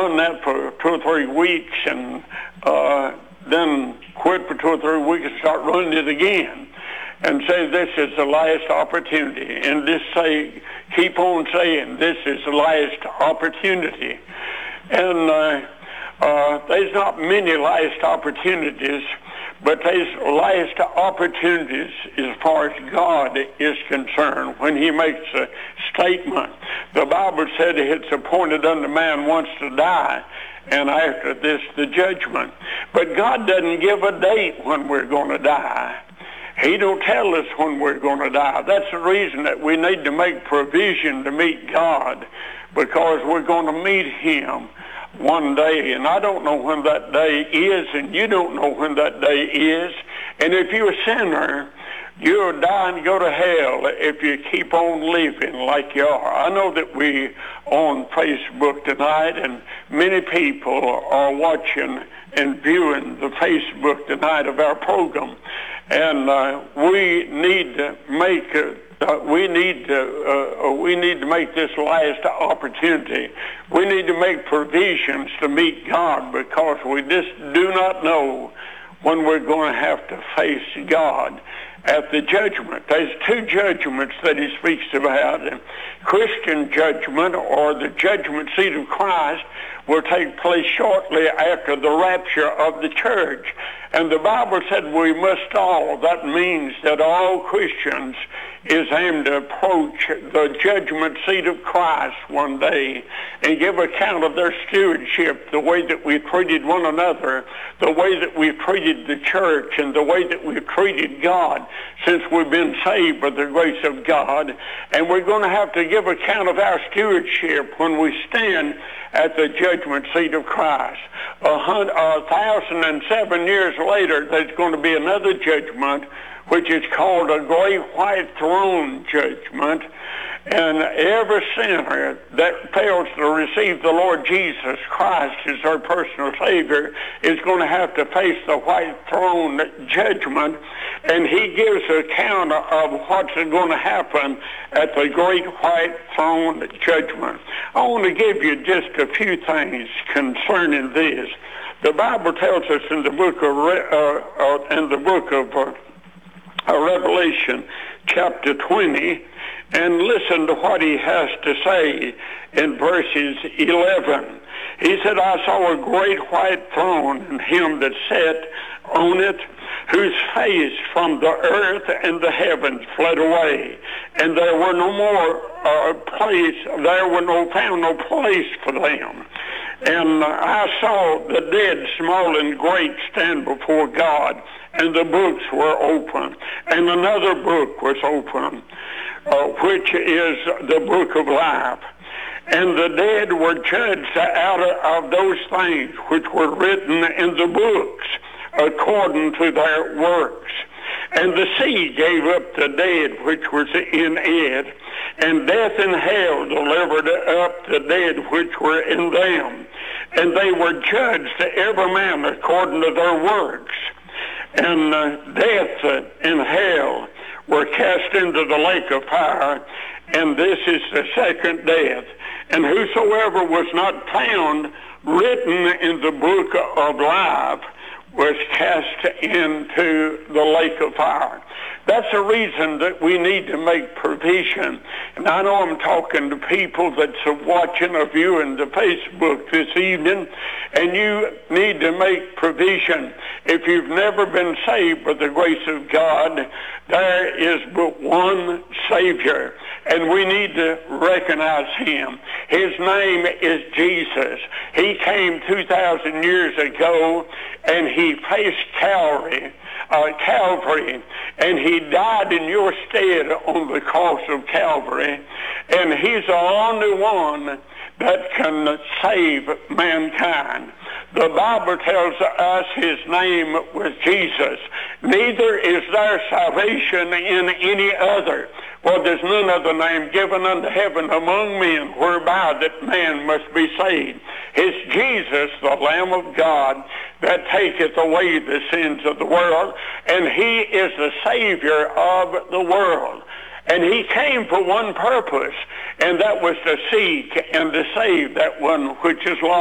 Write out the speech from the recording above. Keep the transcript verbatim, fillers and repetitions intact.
run that for two or three weeks and uh, then quit for two or three weeks and start running it again and say this is the last opportunity, and just say, keep on saying this is the last opportunity. And uh, uh, there's not many last opportunities, but there's last opportunities as far as God is concerned when he makes a statement. The Bible said it's appointed unto man once to die, and after this the judgment. But God doesn't give a date when we're going to die. He don't tell us when we're going to die. That's the reason that we need to make provision to meet God, because we're going to meet him one day, and I don't know when that day is, and you don't know when that day is. And if you're a sinner, you'll die and go to hell if you keep on living like you are. I know that we on Facebook tonight, and many people are watching and viewing the Facebook tonight of our program, and uh, we need to make uh, Uh, we need to uh, we need to make this last opportunity. We need to make provisions to meet God, because we just do not know when we're going to have to face God at the judgment. There's two judgments that he speaks about. And Christian judgment, or the judgment seat of Christ, will take place shortly after the rapture of the church. And the Bible said we must all. That means that all Christians is aimed to approach the judgment seat of Christ one day and give account of their stewardship, the way that we treated one another, the way that we treated the church, and the way that we've treated God since we've been saved by the grace of God. And we're going to have to give account of our stewardship when we stand at the judgment seat of Christ. A, hundred, a thousand and seven years later, there's going to be another judgment, which is called a great white throne judgment. And every sinner that fails to receive the Lord Jesus Christ as our personal Savior is going to have to face the white throne judgment. And he gives account of what's going to happen at the great white throne judgment. I want to give you just a few things concerning this. The Bible tells us in the book of uh, uh, in the book of uh, uh, Revelation, chapter twenty, and listen to what he has to say in verses eleven. He said, I saw a great white throne, and him that sat on it, whose face from the earth and the heavens fled away, and there were no more uh, place, there were no found no place for them. And I saw the dead, small and great, stand before God, and the books were open, and another book was open, uh, which is the book of life. And the dead were judged out of those things which were written in the books, according to their works. And the sea gave up the dead which was in it, and death and hell delivered up the dead which were in them. And they were judged, every man according to their works. And uh, death and hell were cast into the lake of fire, and this is the second death. And whosoever was not found written in the book of life was cast into the lake of fire. That's the reason that we need to make provision. And I know I'm talking to people that's watching or viewing the Facebook this evening, and you need to make provision. If you've never been saved by the grace of God, there is but one Savior, and we need to recognize him. His name is Jesus. He came two thousand years ago, and he faced Calvary, uh, Calvary, and he died in your stead on the cross of Calvary, and he's the only one that can save mankind. The Bible tells us his name was Jesus. Neither is there salvation in any other, for there's none other name given unto heaven among men whereby that man must be saved. It's Jesus, the Lamb of God, that taketh away the sins of the world, and he is the Savior of the world. And he came for one purpose, and that was to seek and to save that one which is lost.